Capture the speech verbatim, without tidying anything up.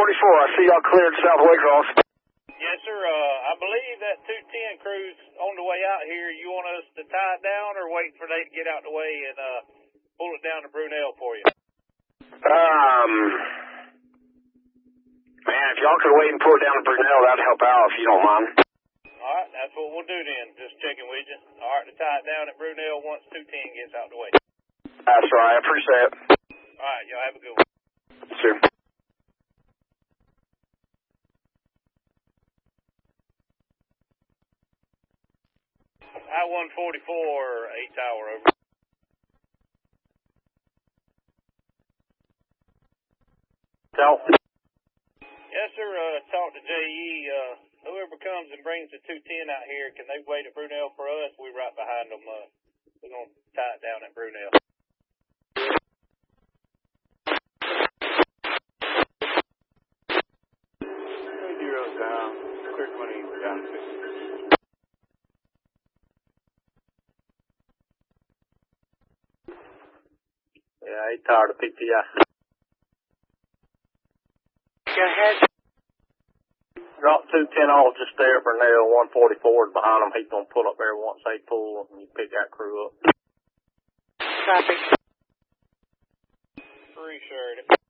forty-four, I see y'all cleared South Waycross. Yes, sir. Uh, I believe that two ten crew's on the way out here. You want us to tie it down or wait for they to get out the way and uh, pull it down to Brunel for you? Um, man, if y'all could wait and pull it down to Brunel, that'd help out if you don't mind. All right, that's what we'll do then. Just checking with you. All right, to tie it down at Brunel once two ten gets out the way. That's right. I appreciate it. All right, y'all have a good one. Sure. I one forty-four, eight tower over. Tell. Yes, sir. Uh, talk to J E. Uh, whoever comes and brings the two ten out here, can they wait at Brunel for us? We're right behind them. Uh, we're going to tie it down at Brunel. Zero down. Quick money down six. Yeah, eight tower to P T I. Go ahead. Drop two ten off just there for nail one forty-four behind him. He's going to pull up there once they pull and you pick that crew up. Copy. Appreciate it.